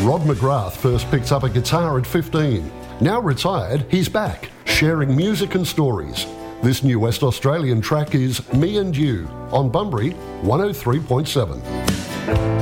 Rod McGrath first picked up a guitar at 15. Now retired, he's back, sharing music and stories. This new West Australian track is Me and You on Bunbury 103.7.